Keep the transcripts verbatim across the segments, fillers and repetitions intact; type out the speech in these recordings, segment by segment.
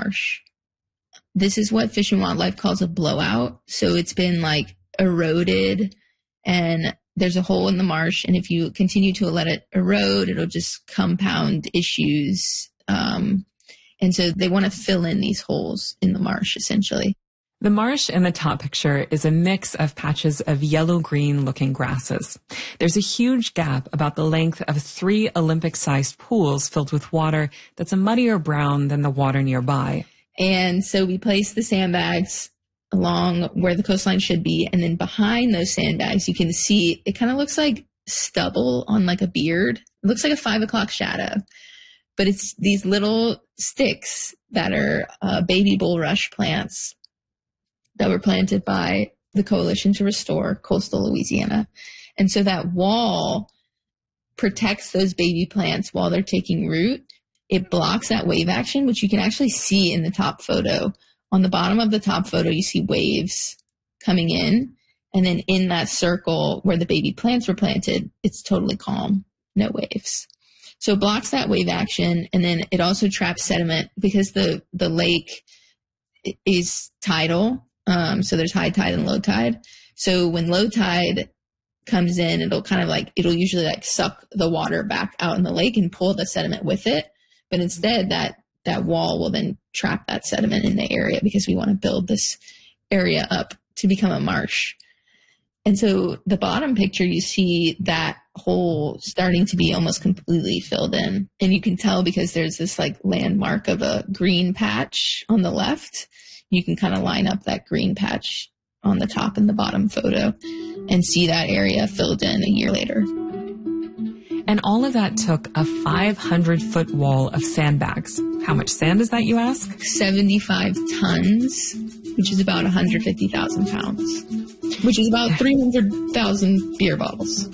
marsh. This is what Fish and Wildlife calls a blowout. So it's been like eroded and there's a hole in the marsh. And if you continue to let it erode, it'll just compound issues. Um, and so they want to fill in these holes in the marsh, essentially. The marsh in the top picture is a mix of patches of yellow-green looking grasses. There's a huge gap about the length of three Olympic-sized pools filled with water that's a muddier brown than the water nearby. And so we place the sandbags along where the coastline should be. And then behind those sandbags, you can see it kind of looks like stubble on like a beard. It looks like a five o'clock shadow. But it's these little sticks that are uh, baby bulrush plants that were planted by the Coalition to Restore Coastal Louisiana. And so that wall protects those baby plants while they're taking root. It blocks that wave action, which you can actually see in the top photo. On the bottom of the top photo, you see waves coming in. And then in that circle where the baby plants were planted, it's totally calm, no waves. So it blocks that wave action. And then it also traps sediment because the, the lake is tidal. Um, so there's high tide and low tide. So when low tide comes in, it'll kind of like, it'll usually like suck the water back out in the lake and pull the sediment with it. But instead that, that wall will then trap that sediment in the area because we want to build this area up to become a marsh. And so the bottom picture, you see that hole starting to be almost completely filled in. And you can tell because there's this like landmark of a green patch on the left. You can kind of line up that green patch on the top and the bottom photo and see that area filled in a year later. And all of that took a five hundred foot wall of sandbags. How much sand is that, you ask? seventy-five tons, which is about one hundred fifty thousand pounds, which is about three hundred thousand beer bottles.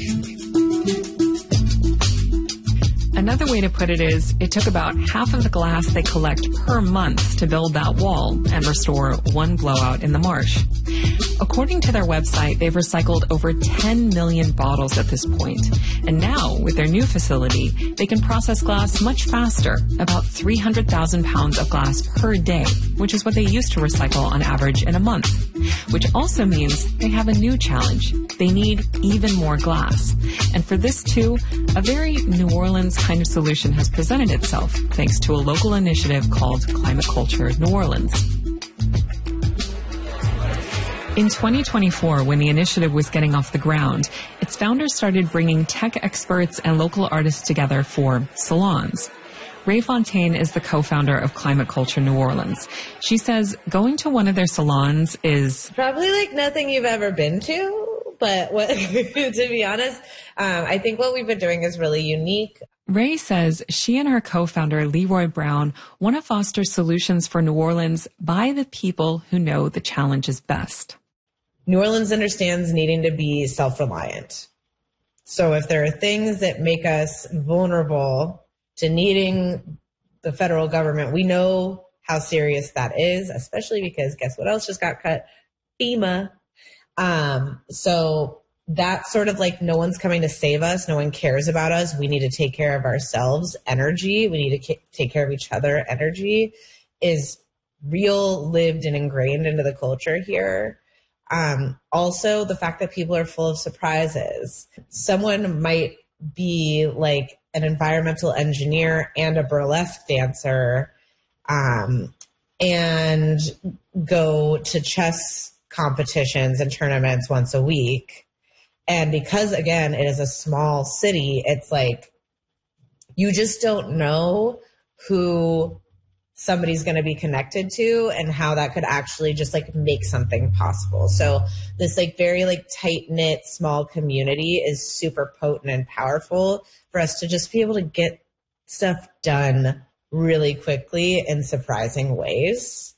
Another way to put it is, it took about half of the glass they collect per month to build that wall and restore one blowout in the marsh. According to their website, they've recycled over ten million bottles at this point. And now, with their new facility, they can process glass much faster, about three hundred thousand pounds of glass per day, which is what they used to recycle on average in a month. Which also means they have a new challenge. They need even more glass. And for this too, a very New Orleans kind of solution has presented itself, thanks to a local initiative called Climate Culture New Orleans. In twenty twenty-four, when the initiative was getting off the ground, its founders started bringing tech experts and local artists together for salons. Ray Fontaine is the co-founder of Climate Culture New Orleans. She says going to one of their salons is probably like nothing you've ever been to, but what, to be honest, um, I think what we've been doing is really unique. Ray says she and her co-founder Leroy Brown want to foster solutions for New Orleans by the people who know the challenges best. New Orleans understands needing to be self-reliant. So if there are things that make us vulnerable to needing the federal government, we know how serious that is, especially because guess what else just got cut? FEMA. Um, so that's sort of like no one's coming to save us. No one cares about us. We need to take care of ourselves. Energy. We need to k- take care of each other. Energy is real, lived, and ingrained into the culture here. Um, also, the fact that people are full of surprises. Someone might be like an environmental engineer and a burlesque dancer, um, and go to chess competitions and tournaments once a week. And because, again, it is a small city, it's like you just don't know who somebody's going to be connected to and how that could actually just like make something possible. So this like very like tight knit small community is super potent and powerful for us to just be able to get stuff done really quickly in surprising ways.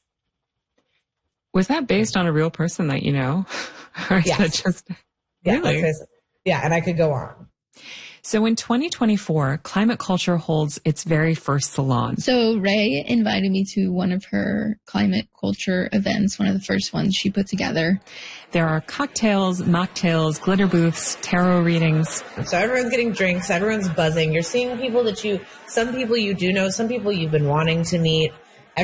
Was that based on a real person that you know? Or is yes. that just yeah, really? Yeah, and I could go on. So in twenty twenty-four, Climate Culture holds its very first salon. So Ray invited me to one of her climate culture events, one of the first ones she put together. There are cocktails, mocktails, glitter booths, tarot readings. So everyone's getting drinks, everyone's buzzing. You're seeing people that you, some people you do know, some people you've been wanting to meet.